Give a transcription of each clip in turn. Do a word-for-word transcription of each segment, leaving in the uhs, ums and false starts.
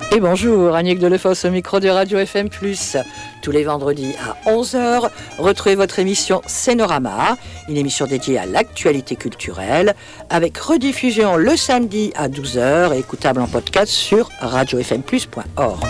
Et bonjour, Annick Delefosse au micro de Radio F M plus. Tous les vendredis à onze heures, retrouvez votre émission Scénorama, une émission dédiée à l'actualité culturelle, avec rediffusion le samedi à douze heures et écoutable en podcast sur radio f m plus point org.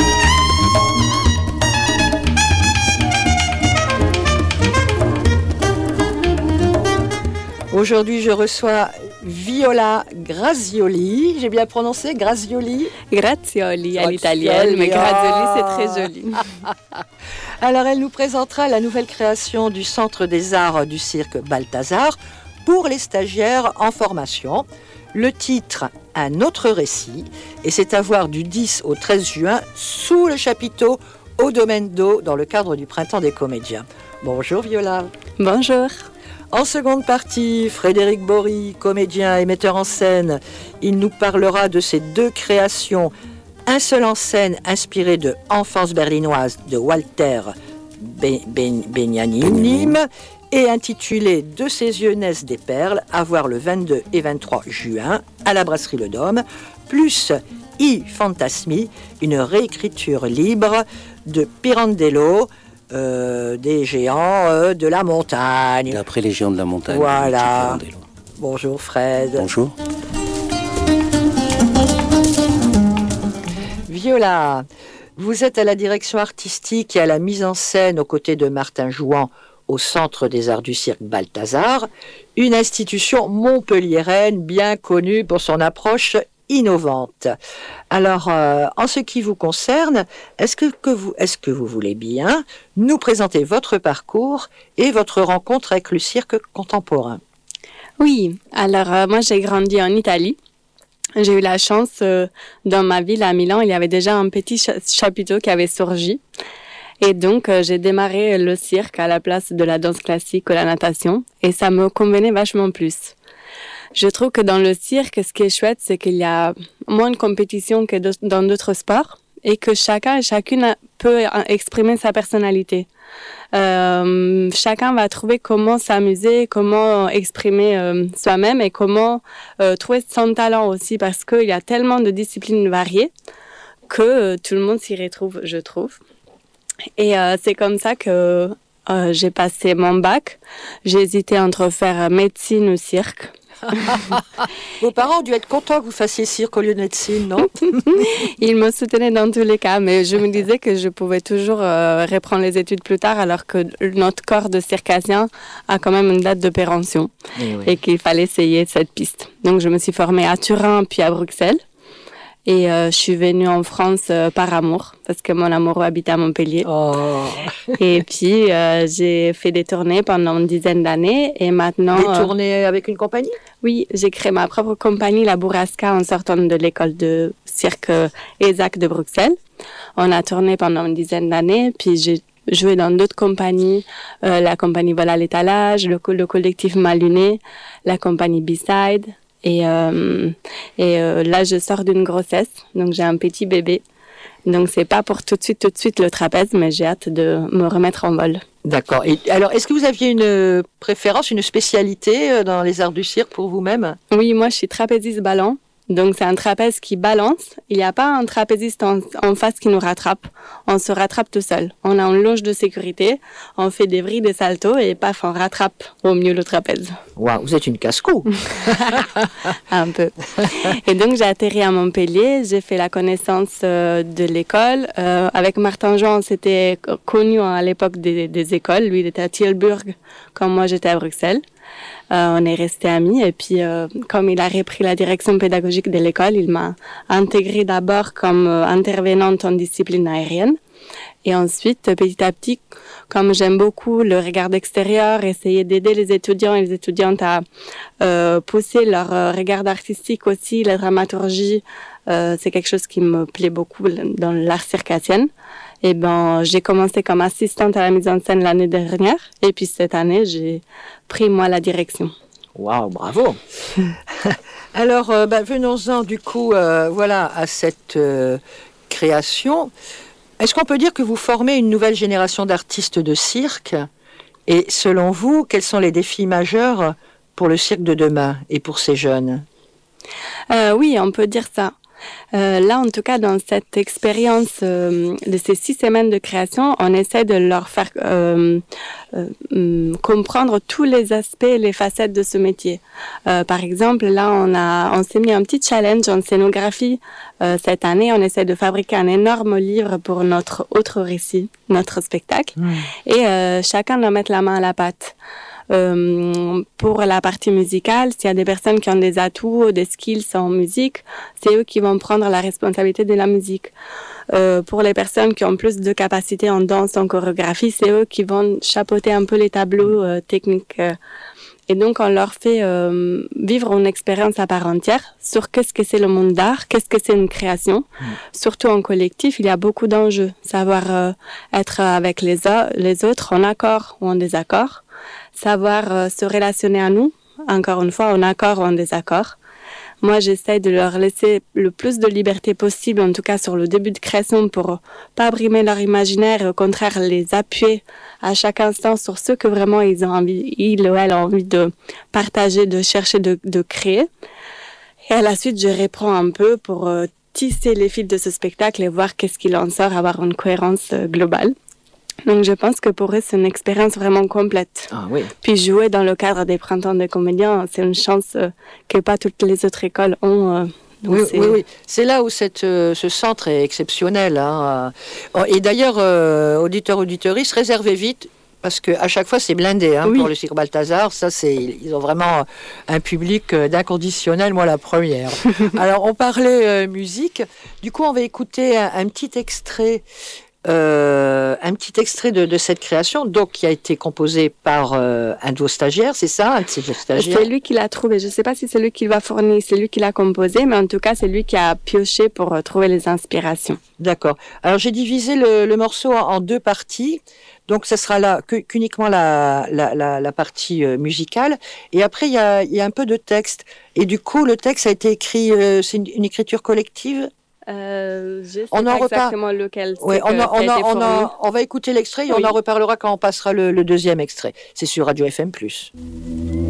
Aujourd'hui, je reçois Viola Grazioli. J'ai bien prononcé Grazioli Grazioli à l'italienne, mais Grazioli, c'est très joli. Alors, elle nous présentera la nouvelle création du Centre des Arts du Cirque Balthazar pour les stagiaires en formation. Le titre, Un autre récit, et c'est à voir du dix au treize juin sous le chapiteau au Domaine d'Eau dans le cadre du Printemps des comédiens. Bonjour Viola. Bonjour. En seconde partie, Frédéric Bory, comédien et metteur en scène, il nous parlera de ses deux créations. Un seul en scène inspiré de Enfance berlinoise de Walter Benjamin et intitulé De ses yeux naissent des perles, à voir le vingt-deux et vingt-trois juin à la Brasserie Le Dôme, plus I Fantasmi, une réécriture libre de Pirandello, Euh, des géants euh, de la montagne. D'après les géants de la montagne. Voilà. Bonjour Fred. Bonjour. Viola, vous êtes à la direction artistique et à la mise en scène aux côtés de Martin Jouan au Centre des Arts du Cirque Balthazar, une institution montpelliéraine bien connue pour son approche innovante. Alors, euh, en ce qui vous concerne, est-ce que, que vous, est-ce que vous voulez bien nous présenter votre parcours et votre rencontre avec le cirque contemporain? Oui, alors euh, moi j'ai grandi en Italie. J'ai eu la chance, euh, dans ma ville à Milan, il y avait déjà un petit ch- chapiteau qui avait surgi. Et donc, euh, j'ai démarré le cirque à la place de la danse classique ou la natation. Et ça me convenait vachement plus. Je trouve que dans le cirque, ce qui est chouette, c'est qu'il y a moins de compétition que dans d'autres sports et que chacun et chacune peut exprimer sa personnalité. Euh, chacun va trouver comment s'amuser, comment exprimer euh, soi-même et comment euh, trouver son talent aussi, parce qu'il y a tellement de disciplines variées que euh, tout le monde s'y retrouve, je trouve. Et euh, c'est comme ça que euh, j'ai passé mon bac. J'ai hésité entre faire médecine ou cirque. Vos parents ont dû être contents que vous fassiez cirque au lieu de médecine, non? Ils me soutenaient dans tous les cas, mais je me disais que je pouvais toujours euh, reprendre les études plus tard, alors que notre corps de circassien a quand même une date de péremption et, oui. et qu'il fallait essayer cette piste. Donc je me suis formée à Turin puis à Bruxelles. Et euh, je suis venue en France euh, par amour, parce que mon amoureux habite à Montpellier. Oh. Et puis, euh, j'ai fait des tournées pendant une dizaine d'années. Et maintenant... Des tournées euh, avec une compagnie? Oui, j'ai créé ma propre compagnie, la Bourrasca, en sortant de l'école de cirque ESAC de Bruxelles. On a tourné pendant une dizaine d'années, puis j'ai joué dans d'autres compagnies, euh, la compagnie Voilà l'étalage, le, le collectif Maluné, la compagnie B-Side. Et, euh, et euh, là, je sors d'une grossesse, donc j'ai un petit bébé. Donc, c'est pas pour tout de suite, tout de suite le trapèze, mais j'ai hâte de me remettre en vol. D'accord. Et alors, est-ce que vous aviez une préférence, une spécialité dans les arts du cirque pour vous-même? Oui, moi, je suis trapéziste ballon. Donc, c'est un trapèze qui balance. Il n'y a pas un trapéziste en, en face qui nous rattrape. On se rattrape tout seul. On a une loge de sécurité, on fait des vrilles, des saltos et paf, on rattrape au mieux le trapèze. Waouh, vous êtes une casse-cou. Un peu. Et donc, j'ai atterri à Montpellier. J'ai fait la connaissance euh, de l'école. Euh, avec Martin Jouan, on s'était connus à l'époque des, des écoles. Lui, il était à Tilburg, comme moi, j'étais à Bruxelles. Euh, on est restés amis et puis euh, comme il a repris la direction pédagogique de l'école, il m'a intégrée d'abord comme euh, intervenante en discipline aérienne et ensuite petit à petit, comme j'aime beaucoup le regard extérieur, essayer d'aider les étudiants et les étudiantes à euh, pousser leur euh, regard artistique aussi, la dramaturgie, euh, c'est quelque chose qui me plaît beaucoup dans l'art circassien. Et ben, j'ai commencé comme assistante à la mise en scène l'année dernière. Et puis cette année, j'ai pris moi la direction. Waouh, bravo. Alors, euh, ben, venons-en du coup, euh, voilà, à cette euh, création. Est-ce qu'on peut dire que vous formez une nouvelle génération d'artistes de cirque? Et selon vous, quels sont les défis majeurs pour le cirque de demain et pour ces jeunes? euh, Oui, on peut dire ça. Euh, là, en tout cas, dans cette expérience euh, de ces six semaines de création, on essaie de leur faire euh, euh, comprendre tous les aspects, les facettes de ce métier. Euh, par exemple, là, on a, on s'est mis un petit challenge en scénographie. Euh, cette année, on essaie de fabriquer un énorme livre pour notre autre récit, notre spectacle. Mmh. Et euh, chacun doit mettre la main à la pâte. Euh, pour la partie musicale, s'il y a des personnes qui ont des atouts, des skills en musique, c'est eux qui vont prendre la responsabilité de la musique. Euh, pour les personnes qui ont plus de capacités en danse, en chorégraphie, c'est eux qui vont chapeauter un peu les tableaux euh, techniques. Et donc, on leur fait euh, vivre une expérience à part entière sur qu'est-ce que c'est le monde d'art, qu'est-ce que c'est une création. Mmh. Surtout en collectif, il y a beaucoup d'enjeux. Savoir euh, être avec les, les autres en accord ou en désaccord. Savoir euh, se relationner à nous, encore une fois, en accord ou en désaccord. Moi, j'essaie de leur laisser le plus de liberté possible, en tout cas sur le début de création, pour pas brimer leur imaginaire et au contraire les appuyer à chaque instant sur ce que vraiment ils ont envie, ils ou elles ont envie de partager, de chercher, de, de créer. Et à la suite, je reprends un peu pour euh, tisser les fils de ce spectacle et voir qu'est-ce qu'il en sort, avoir une cohérence euh, globale. Donc, je pense que pour eux, c'est une expérience vraiment complète. Ah oui. Puis jouer dans le cadre des printemps des comédiens, c'est une chance euh, que pas toutes les autres écoles ont. Euh, oui, oui, oui, c'est là où cette, euh, ce centre est exceptionnel. Hein. Et d'ailleurs, euh, auditeurs, auditeuristes, réservez vite. Parce qu'à chaque fois, c'est blindé hein, oui. pour le Cirque Balthazar. Ça, c'est, ils ont vraiment un public d'inconditionnel, moi la première. Alors, on parlait euh, musique. Du coup, on va écouter un, un petit extrait Euh, un petit extrait de, de cette création, donc qui a été composé par euh, un de vos stagiaires, c'est ça, un de ses stagiaires? C'est lui qui l'a trouvé. Je ne sais pas si c'est lui qui l'a fourni, c'est lui qui l'a composé, mais en tout cas, c'est lui qui a pioché pour euh, trouver les inspirations. D'accord. Alors, j'ai divisé le, le morceau en, en deux parties. Donc, ça sera là que, qu'uniquement la, la, la, la partie euh, musicale. Et après, il y a, y a un peu de texte. Et du coup, le texte a été écrit, euh, c'est une, une écriture collective? Euh, je sais on pas en exactement repar... lequel. Ouais, on, a, on, a, on, a, on va écouter l'extrait et oui. on en reparlera quand on passera le, le deuxième extrait. C'est sur Radio F M plus.